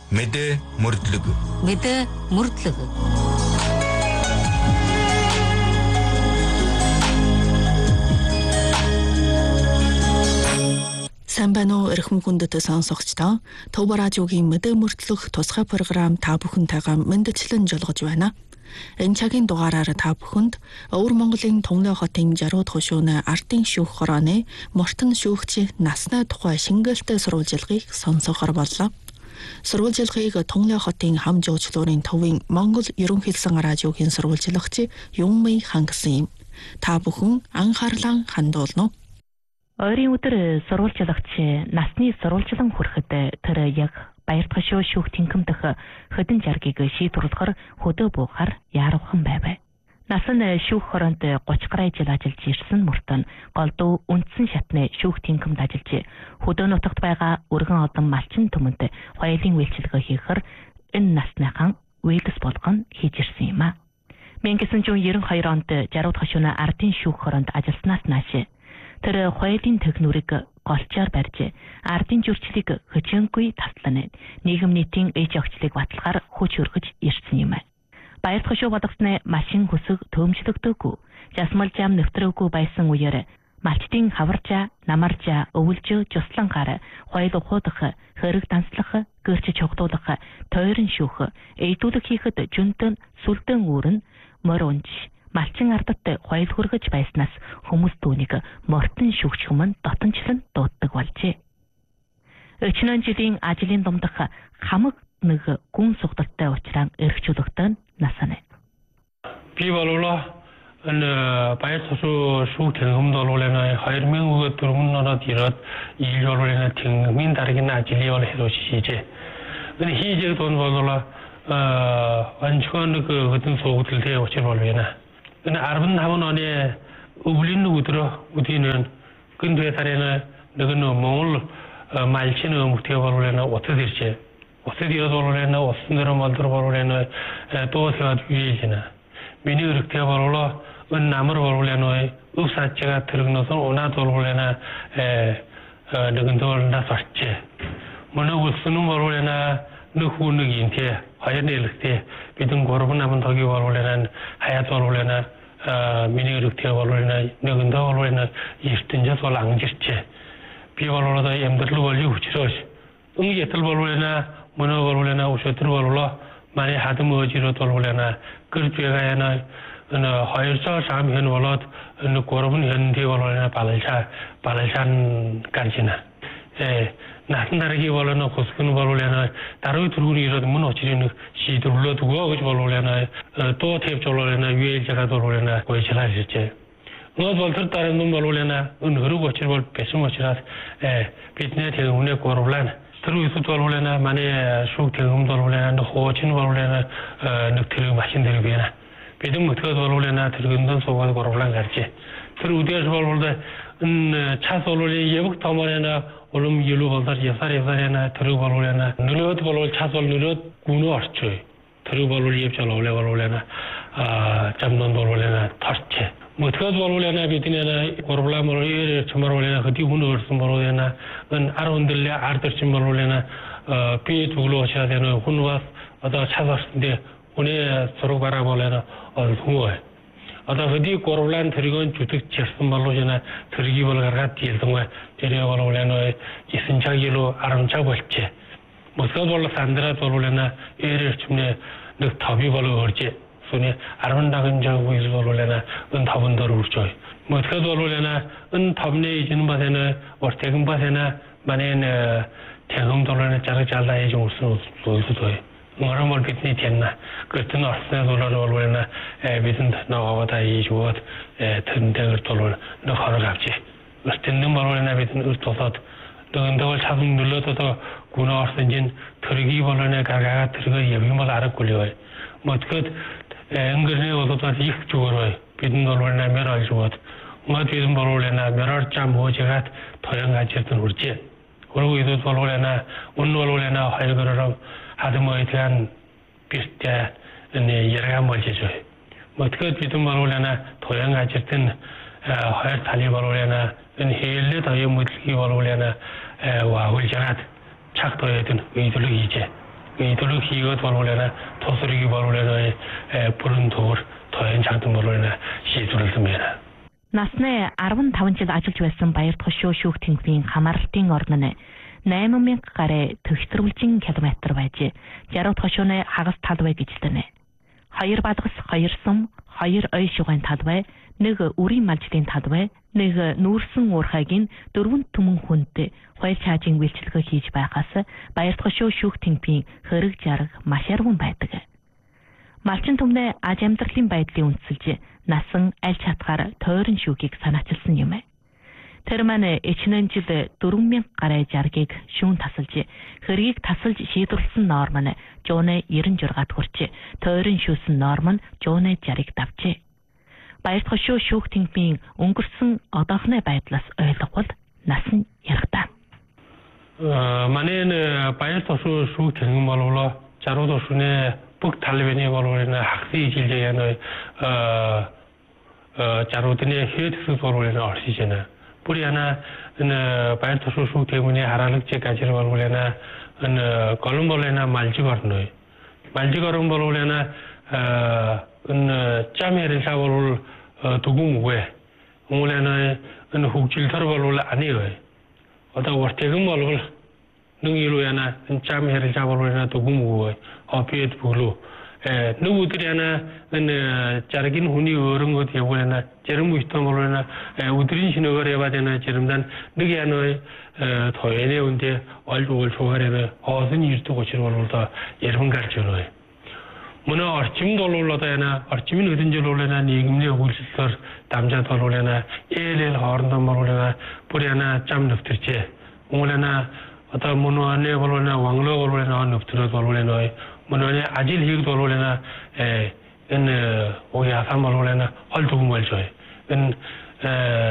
Мэдээ мөрдлөг. Мэдээ мөрдлөг. Сайн байна уу эрхэм хүндэт сонсогчдоо. Төв радиогийн мэдээ мөрдлөх тусгай програм та бүхэнтэйгээ мэдээлэн жолгож байна. Энэ цагийн дугаараар та бүхэнд Өвөр Монголын Тунлай хотын Жарууд хошууны ардын шүүх хорооны Мортон шүүгчийн насны тухай шингээлтэй сурвалжилгыг сонсохоор боллоо. Сурвалжилгыг Тунлай хотын хам жуулчлалын төвийн Монгол ерөнхийлсэн радиогийн сурвалжлагч Юммей хангасан юм. Та бүхэн анхаарлаа хандуулна. Ойрын өдөр сурвалжлагч насны сурвалжлан хүрэхэд тэр яг Баярт хошуу шүүх тэнхэм дэх хөдөн жаргийг шийдвэрлэхээр хөдөө буухаар яарвхан байв. Нас нь шүүх хороонд 30 гаруй жил ажиллаж ирсэн Мортон голдуу үндсэн шатны шүүх тэнхэмд ажиллаж хөдөө нутагт байгаа өргөн одон малчин түмэнд хоёулын үйлчилгээ хийхээр энэ насныхан Уэлс болгон хийж ирсэн юм а. 1992 онд Жарууд хошууны ардын шүүх хороонд ажилласнаас нааш тэр хоёулын технурыг голчоор барьж ардын зөрчлийг хөчөөнгүй таслана. Нийгэм нийтийн ээж огцлыг баталгаар хүч өргөж ирсэн юм. Баярт хошуу бодгосны машин хөсөг төмжлөгдөөгүй, жасмал жам нэвтрээгүй байсан үеэр малчдын хаваржаа, намаржаа, өвөлжөө, жуслангаар хоёул ухуудах, хэрэг данслах, гэрч чогтуулах, тойрон шүүх, эйдүүлэг хийхэд жүнтэн сүлдэн үүрэн морь унж малчин ардад хоёул хүргэж байснаас хүмүүс түүнийг Мортон шүүгч хүмүн дотончлон дууддаг болжээ. Өчнөн жилийн ажлын дундах хамаг нэг гүн сугдалтай учраас эрхчлөгтөн насана. Би болоо энэ Баярт хошуу шүүх тэнхэмд болуулна 2004 онд ирээд ил болуулна тэнхмийн дараагийн ажлыг бол хэрвээ шийжээ. Энэ хийжээ дунд болоо анчхон хөдөн суугдaltaй учир болвена. Энэ 15 оны өвлийн өдрийн гүндээ тарина нэгэн Монгол малчин өмгтэй болуулна утас иржээ. Утас ирээд болуулна уснэр малдэр болуулна доосод үйжина. Миний өргөтэй болуулаа энэ намар болуулна өв саачгаа тэргнөөс унаад болуулна нэгэн доолнаас орчээ. Манай улсын болуулна нөхүүнийг интээ хоёр нэлэгтэй бидэн 3 намын тогийг болуулна хаяад болуулна миний өргөтэй болуулна нэгэн доолна ертөнжөөс бол ангирчээ. Би болуулаад амьдрал болью хүчрөөс ятал болуулна манай болуулна өшөтөр болуулаа манай хадам өжирөд болуулна гэржээгаана энэ 200 сам хэн болоод энэ 3 хэнтэй болуулна балалшаан гаржина. Натан дараагийн болооно хосгон болуулна даруй түрүүний ирээд мөн очрын шийдвэрлээд өгөө гэж болуулна дуу тавьж болуулна вийл жагаад болуулна гойчлаа иржээ. Нөөд бол тэр дараа нь болуулна энэ хөрөг очир бол бэсэн очраас бидний тэг үнэ гурлаа. Тэр үеэд болуулна манай шүүх тэнхэмд болуулна хоочин болуулна нэг тэр машин дээр бийна. Бидэн мөтгөөд болуулна тэргэндэн суугаад гурлаа гаржээ. Тэр үдээс болуулна энэ час болуулна явг томорна улам илүү болдар ясаряна тэр болуулна нөлөөд болвол час бол нөлөөд гүнөө орчоо. Тэр болвол явж болуулна замнон болуулна тарчээ. Мөтгөөд болуулна бидний гурлаа мөрөөр чамруулна хөдий хүн өрсөн болуулна энэ 10 өндрлээ ардэрчин болуулна би төглөө очоод энэ хүн бас одоо час орсондээ үнэ зураг бараа болуулна хөө. Одоо хөдий гурлаан тэргэн зүтгэж чирсэн болуулна тэргийг бол гаргаад дийлдэнгүй тэрээ болуулна 9 цаг илүү 10 цаг болчээ. Мөтгөөд бол сандраад болуулна эрэрчмнээ нэг тавь болоо өржээ. Сүний 10 дагын жаг үйл болуулна энэ таван дээр үржээ. Мөтгөөд болуулна энэ тавны ижин басна уртэгэн басна манай тэгэн долларын жаргаж алаа ээж өрсөн зүйлсүүд. Нормал бидний тэнэ гэртэн орсны доллар болуулна бидэнд наваада ээж өгөөд тэрнээр доллар нэг хорог авчи. Гэртэн болуулна бидний өрт толоод дөндөл чавн нөлөөд одоо гүн орсон жин тэргийг болуулна гаргаад тэргээ явсан бол аргагүй л. Мөтгөөд өнгөрний болоод их зүгээр бидэн болуулна мөр олж өгөөд мод бидэн болуулна мөрөр жам хоожгаад тоян ажирдан хүржээ. Хөрөг идэл болуулна үнэн болуулна хоёроор хадмойтан бистэ энэ яргам болжээ. Мөтгөөд бидэн болуулна тоян ажирдан хоёр таны болуулна энэ хэлээд аяа мэдлэгийг болуулна ваагуулжгаад цаг тоёд нь үйлдвэрлэж хийжээ. 이들로기가 돌아오려나 토스리기 돌아오려나 부른 도울 더엔 장등 돌아오려나 시주를 듭니다. Насны 15 жил ажиллаж байсан Баяр Тошоо шүүх тэнгисийн хамаарлтын орн нь 8000 гаруй төгсрүүлжин километр байж 60 тошооны хагас талбай гэж тэнэ. 2 балгас 2 сум 2 ой шугайн талбай, 1 үрийн малжлын талбай, 1 нүүрсэн уурхайгийн 4 түмэн хүнтэй хоёр чаажийн үйлчлэгээ хийж байхаас Баяр Тошоо шүүх тэнгисийн хөрөг жаргал маш аргун байдаг. Малчин түмнээ аж амьдралын байдлын үндэслэж насан аль чатгаар тойрон шүүхийг санаачилсан юм. Тэр маань ичнэн жил 4000 гаруй жаргийг шүүн тасалж, хөргийг тасалж шийдвэрлсэн норм нь жууны 96-ад хүрч, тойрон шүүсэн норм нь жууны 60-ыг давжээ. Баяр Тошоо шүүх тэнгисийн өнгөрсөн одоохны байдлаас ойлгоход нас нь ярахтаа. 만에는 Баяр Тошоо шүүх тэнгис боловлоо 60 тошооны бүх талбайны боловлоо хагсын жилдээ 자로드네 헤드스 돌고래는 얼시잖아. 뿌리 하나 Баяр Тошоо шүүх 때문에 하라력제 가지를 벌고래나 걸음벌레나 말지거르노이. 말지거름 벌고래나 짬에를 사고를 두고 무게. 오늘에는 훅질 털벌을 아니에요. 어떤 워테금 벌을 능이로야나 짬에를 잡아버리나 두고 무게. 어피에 불로. 누구들이 하나 자르긴 훈이 어른 것 해보려나 제름 무시던 걸로나 우드린 신호가 해봐야 되나 제름단 느게 하나 더해내 온데 얼굴 좋아하려나 어선 일도 고치는 걸로 더 여러분 가르쳐줘요. 뭐나 얼침도 올라다나 얼침은 어딘 줄 올려나 니금네 오글스터 남자 더 올려나 예를 허른도 몰려나 뿌리 하나 짬 눕들지 오늘나 어떤 뭐나 안에 걸로나 왕로 걸로나 눕들어 걸로나 뭐는 아질 희극 돌로래나 오야 삼월로래나 헐두고 멀죠.